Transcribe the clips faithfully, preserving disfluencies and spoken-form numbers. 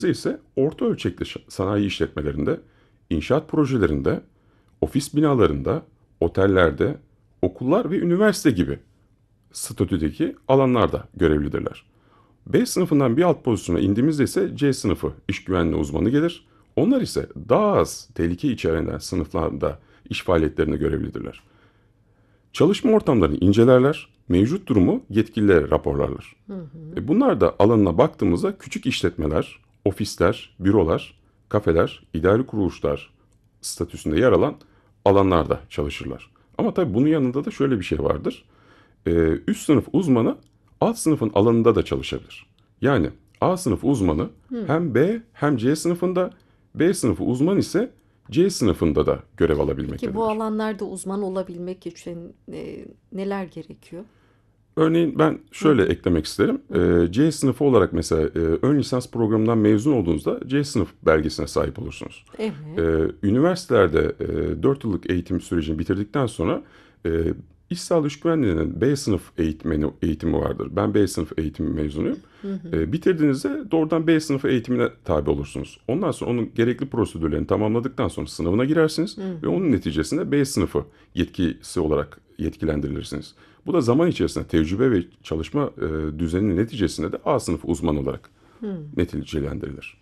ise orta ölçekli ş- sanayi işletmelerinde, inşaat projelerinde, ofis binalarında, otellerde, okullar ve üniversite gibi statüdeki alanlarda görevlidirler. B sınıfından bir alt pozisyona indiğimizde ise C sınıfı iş güvenliği uzmanı gelir. Onlar ise daha az tehlike içeren sınıflarda iş faaliyetlerine görevlidirler. Çalışma ortamlarını incelerler, mevcut durumu yetkililere raporlarlar. Hı hı. E bunlar da alanına baktığımızda küçük işletmeler, ofisler, bürolar, kafeler, idari kuruluşlar statüsünde yer alan alanlarda çalışırlar. Ama tabii bunun yanında da şöyle bir şey vardır. Ee, üst sınıf uzmanı alt sınıfın alanında da çalışabilir. Yani A sınıfı uzmanı Hı. hem B hem C sınıfında, B sınıfı uzman ise C sınıfında da görev Peki bu alabilmektedirler. alanlarda uzman olabilmek için e, neler gerekiyor? Örneğin ben Hı şöyle hı. eklemek isterim. Hı hı. Ee, C sınıfı olarak mesela e, ön lisans programından mezun olduğunuzda C sınıf belgesine sahip olursunuz. Evet. Ee, üniversitelerde e, dört yıllık eğitim sürecini bitirdikten sonra e, İş Sağlığı İş Güvenliği'nin B sınıf eğitmeni, eğitimi vardır. Ben B sınıf eğitimi mezunuyum. Hı hı. E, bitirdiğinizde doğrudan B sınıfı eğitimine tabi olursunuz. Ondan sonra onun gerekli prosedürlerini tamamladıktan sonra sınavına girersiniz Hı ve hı. onun neticesinde B sınıfı yetkisi olarak yetkilendirilirsiniz. Bu da zaman içerisinde tecrübe ve çalışma e, düzeninin neticesinde de A sınıfı uzman olarak Hı. neticelendirilir.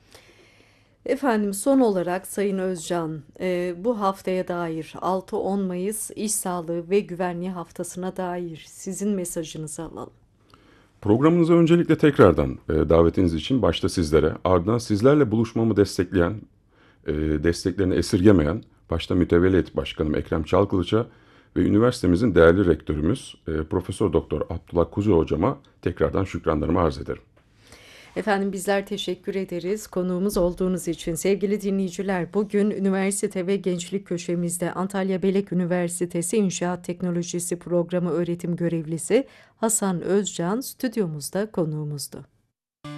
Efendim son olarak Sayın Özcan, e, bu haftaya dair altı on Mayıs İş Sağlığı ve Güvenliği Haftası'na dair sizin mesajınızı alalım. Programınıza öncelikle tekrardan e, davetiniz için başta sizlere, ardından sizlerle buluşmamı destekleyen, e, desteklerini esirgemeyen, başta Mütevellit Başkanım Ekrem Çalkılıç'a ve üniversitemizin değerli rektörümüz e, Profesör Doktor Abdullah Kuzu Hocama tekrardan şükranlarımı arz ederim. Efendim bizler teşekkür ederiz konuğumuz olduğunuz için. Sevgili dinleyiciler, bugün üniversite ve gençlik köşemizde Antalya Belek Üniversitesi İnşaat Teknolojisi Programı öğretim görevlisi Hasan Özcan stüdyomuzda konuğumuzdu.